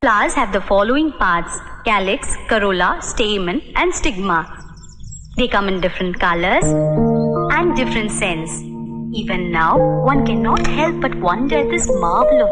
Flowers have the following parts: calyx, corolla, stamen, and stigma. They come in different colors and different scents. Even now, one cannot help but wonder at this marvel of